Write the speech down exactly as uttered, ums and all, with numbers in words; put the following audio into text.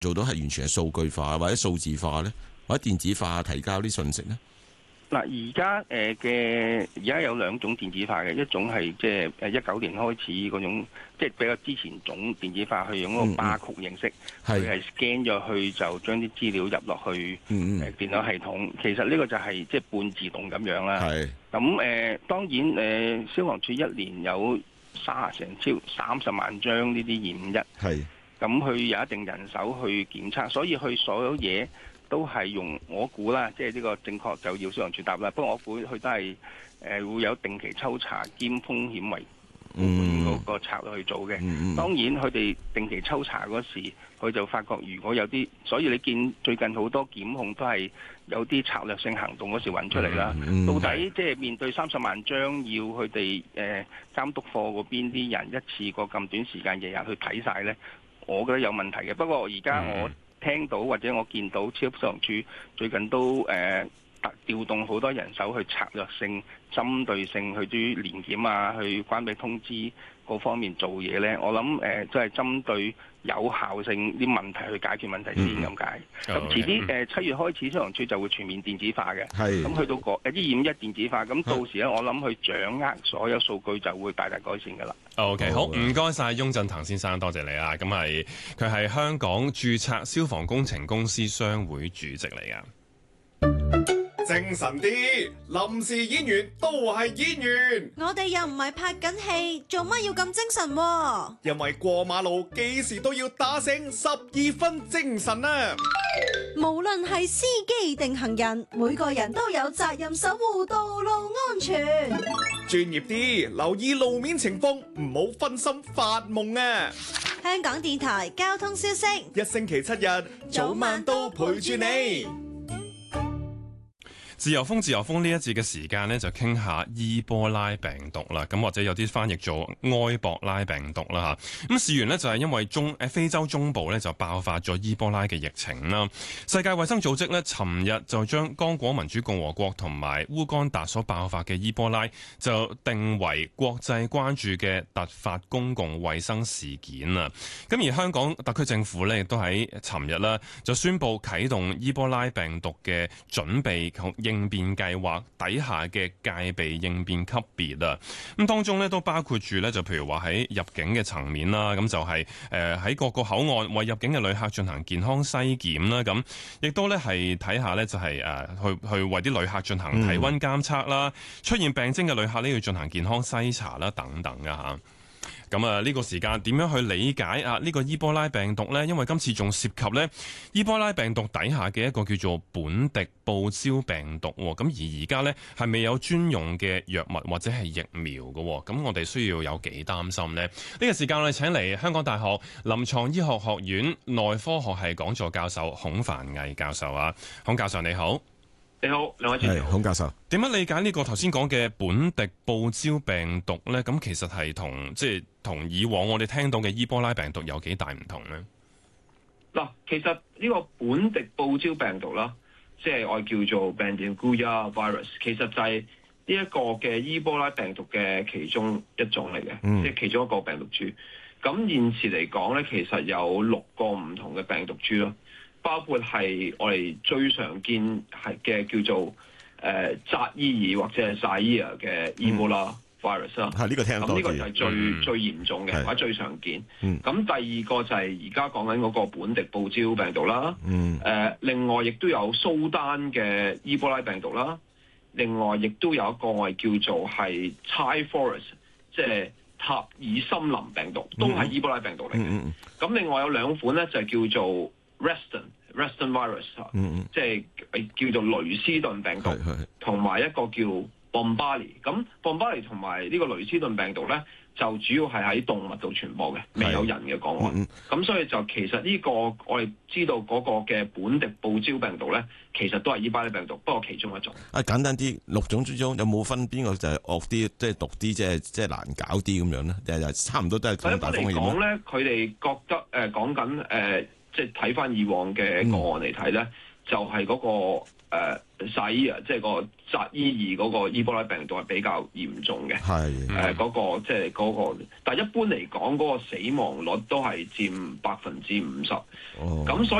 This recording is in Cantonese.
做到係完全係數據化或者數字化咧，或者電子化提交啲信息咧？ 嗱，而家誒嘅而家有兩種電子化嘅，一種係即係誒一九年開始嗰種，即係比較之前種電子化，去用嗰個巴曲形式，佢係 scan 咗去就將啲資料入落去誒電腦系統。其實呢個就係即係半自動咁樣啦。咁誒、呃、當然誒、呃、消防處一年有三成超三十萬張呢啲二五一，咁佢有一定人手去檢測，所以佢所有嘢都係用我估啦，即係呢個正確就要消防處答啦。不過我估佢都係誒、呃、會有定期抽查兼風險為嗰個策略去做嘅。嗯、當然佢哋定期抽查嗰時，佢就發覺如果有啲，所以你見最近好多檢控都係有啲策略性行動嗰時揾出嚟啦。嗯嗯、到底即係面對三十萬張，要佢哋誒監督課嗰邊啲人一次過咁短時間日日去睇晒呢，我覺得有問題嘅。不過而家我聽到或者我見到超級消防處最近都誒、呃、調動好多人手去策略性、針對性去啲年檢啊，去關閉通知嗰方面做嘢呢。我諗誒都係針對有效性啲問題去解決問題先咁解。咁、嗯、遲啲誒七月開始消防處就會全面電子化嘅。咁去到個誒啲二五一電子化，咁到時咧我諗去掌握所有數據就會大大改善㗎啦。 OK， 好，唔該晒翁振騰先生，多謝你啊！咁係佢係香港註冊消防工程公司商會主席嚟㗎。 精神啲，臨時演員都係演員。 我哋又唔係拍緊戲，做乜要咁精神喎？ 因為過馬路幾時都要打醒十二分精神啊！ 無論係司機定行人，每個人都有責任守護道路安全。 專業啲，留意路面情況，唔好分心發夢啊！ 香港電台交通消息， 一星期七日，早晚都陪住你。 自由風，自由風呢一節嘅時間呢，就傾下伊波拉病毒啦，咁或者有啲翻譯做埃博拉病毒啦嚇。咁事緣呢，就係因為中誒非洲中部呢，就爆發咗伊波拉嘅疫情啦。世界衛生組織呢，尋日就將剛果民主共和國同埋烏干達所爆發嘅伊波拉就定為國際關注嘅突發公共衛生事件啊。咁而香港特區政府呢，亦都喺尋日啦就宣布啟動伊波拉病毒嘅準備應變計劃底下嘅戒備應變級別啊，咁當中咧都包括住咧，就譬如話喺入境嘅層面啦，咁就係誒喺各個口岸為入境嘅旅客進行健康篩檢啦，咁亦都咧係睇下咧就係誒去去為啲旅客進行體溫監測啦，嗯、出現病徵嘅旅客咧要進行健康篩查啦等等啊嚇。咁啊，呢個時間點樣去理解啊呢個伊波拉病毒呢？因為今次仲涉及呢伊波拉病毒底下嘅一個叫做本地報招病毒，咁而而家呢係未有專用嘅藥物或者係疫苗嘅，咁我哋需要有幾擔心呢？呢個時間我哋請嚟香港大學臨床醫學學院內科學系講座教授孔繁毅教授啊，孔教授你好。 你好，兩位主持人。 孔教授， 點樣理解呢個頭先講嘅本地報招病毒呢？咁其實係同即係同以往我哋聽到嘅伊波拉病毒有幾大唔同呢？ 嗱，其實呢個本地報招病毒啦，即係我叫做 Bandicoot virus， 其實就係呢一個嘅伊波拉病毒嘅其中一種嚟嘅，嗯、即係其中一個病毒株。咁現時嚟講咧，其實有六個唔同嘅病毒株咯。包括係我哋最常見係嘅叫做誒扎伊爾或者係薩伊爾嘅伊波拉 virus 啦。係呢個聽得多啲。咁呢個就係最、嗯、最嚴重嘅，或者最常見。咁、嗯、第二個就係而家講緊嗰個本地報招病毒啦。誒、嗯呃，另外亦都有蘇丹嘅伊波拉病毒啦。另外亦都有一個我哋叫做係 Thai Forest， 即係塔爾森林病毒，都係伊波拉病毒嚟嘅。咁、嗯嗯、另外有兩款咧就係叫做Reston Reston virus，嗯、即係叫做雷斯頓病毒，同埋一個叫 Bombali。咁 Bombali 同埋呢個雷斯頓病毒咧，就主要係喺動物度傳播嘅，未有人嘅個案。咁、嗯、所以就其實呢、這個我哋知道嗰個嘅本地報招病毒咧，其實都係伊波拉病毒，不過其中一種。啊，簡單啲，六種之中有冇分邊個就係惡啲，即係毒啲，即係即係難搞啲咁樣咧？就係差唔多都係咁大風險。一般嚟講咧，佢哋覺得誒講緊誒。呃即係睇翻以往嘅個案嚟睇咧，嗯、 就係嗰、個。誒薩伊啊，即係個薩伊爾嗰個伊波拉病毒係比較嚴重嘅， 係誒嗰個即係嗰個，但係一般嚟講嗰個死亡率都係佔百分之五十，咁所以。